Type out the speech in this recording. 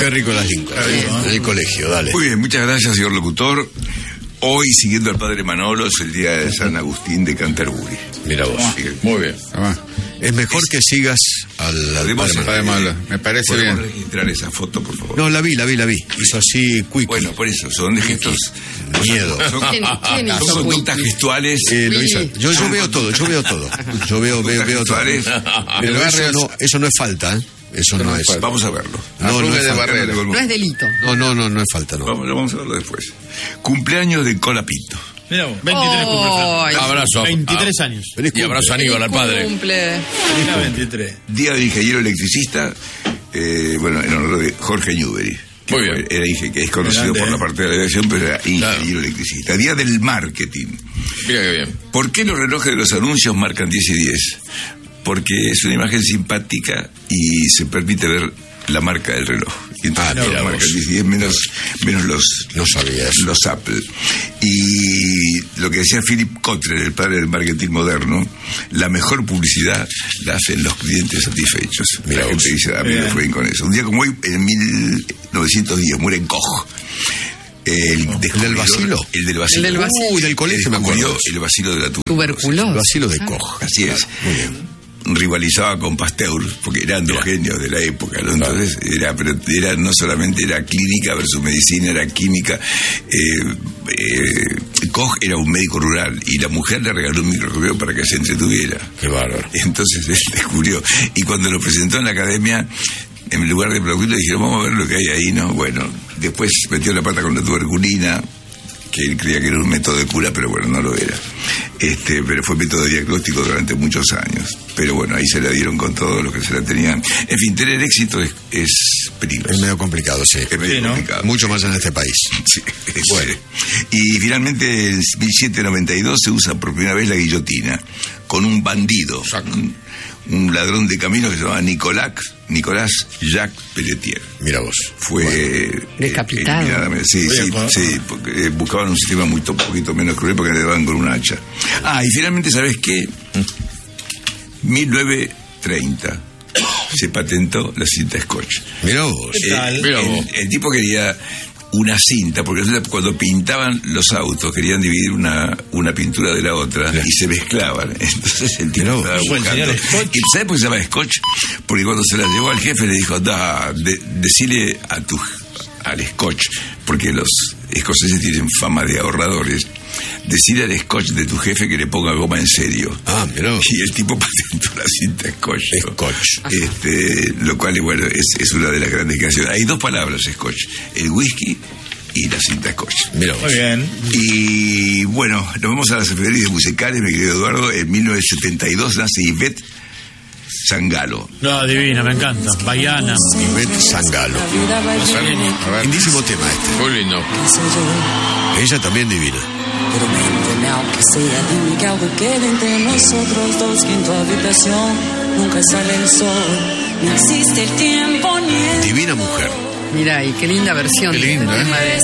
Qué rico las Lincoln. En el colegio, dale. Muy bien, muchas gracias, señor locutor. Hoy, siguiendo al padre Manolo, es el día de San Agustín de Canterbury. Mira vos. Muy bien. Es mejor que sigas al Padre Manolo. Me parece bien. ¿Podemos registrar esa foto, por favor? No, la vi. Hizo así, quick. Bueno, por eso, son gestos. Miedo. ¿Quién hizo Son conductas gestuales. Lo hizo. Yo veo todo. Yo veo todo. Gestuales. Pero eso no es falta, ¿eh? Eso no es. Vamos a verlo. No es de falta. Barrera. No es delito. No es falta, no. Vamos a verlo después. Cumpleaños de Cola Pinto. Mirá vos, 23 cumple. Abrazo. 23 años. Y abrazo a Aníbal, al padre. Cumple. Mira, 23. Día del ingeniero electricista, en honor de Jorge Newbery. Muy bien. Que es conocido por la parte de la aviación, pero era ingeniero electricista. Día del marketing. Mira qué bien. ¿Por qué los relojes de los anuncios marcan 10 y 10? Porque es una imagen simpática y se permite ver la marca del reloj. Y entonces mira, marca 10 y 10 menos No sabía eso. los Apple. Y lo que decía Philip Kotler, el padre del marketing moderno, la mejor publicidad la hacen los clientes satisfechos. Mira la gente dice, a mí me fue bien con eso. Un día como hoy, en 1910, muere Koch. ¿El del bacilo? El del bacilo. El del bacilo. Del colegio me acuerdo. El bacilo de la Tuberculosis. El vacilo de Koch. Así es. Muy bien. Rivalizaba con Pasteur, porque eran dos genios de la época, ¿no? Entonces era no solamente era clínica versus medicina, era química. Koch era un médico rural y la mujer le regaló un microrreloj para que se entretuviera. Qué bárbaro. Entonces él descubrió, y cuando lo presentó en la academia, en lugar de aplaudirlo, dijeron, vamos a ver lo que hay ahí, ¿no? Bueno, después metió la pata con la tuberculina, que él creía que era un método de cura, pero bueno, no lo era. Pero fue método de diagnóstico durante muchos años. Pero bueno, ahí se la dieron con todos los que se la tenían. En fin, tener éxito es peligroso. Es medio complicado, sí. Es medio complicado. Mucho más en este país. Sí, bueno. Y finalmente, en 1792 se usa por primera vez la guillotina, con un bandido, un ladrón de caminos que se llamaba Nicolás Jacques Pelletier. Mira vos. Fue decapitado. Sí, porque buscaban un sistema un poquito menos cruel porque le daban con un hacha. Y finalmente, ¿sabes qué? 1930 se patentó la cinta Scotch. Mira vos. El tipo quería una cinta, porque cuando pintaban los autos querían dividir una pintura de la otra y se mezclaban. Entonces el tipo estaba buscando. ¿Y sabes por qué se llama Scotch? Porque cuando se la llevó al jefe le dijo, decile al Scotch, porque los escoceses tienen fama de ahorradores, decile al Scotch de tu jefe que le ponga goma en serio. Mirá. Y el tipo patentó la cinta Scotch. Lo cual, bueno, es una de las grandes canciones. Hay dos palabras, Scotch: el whisky y la cinta Scotch. Mira vos. Muy bien. Y bueno, nos vamos a las efemérides musicales, mi querido Eduardo. En 1972 nace Ivette Sangalo. No, divina, me encanta. Baiana. Ivette Sangalo. Lindísimo tema este. Muy lindo. Ella también divina. Prométeme aunque sea, dime que algo quede entre nosotros dos, que en tu habitación nunca sale el sol, no existe el tiempo ni el... Divina mujer. Mirá, y qué linda versión. Qué lindo, del tema de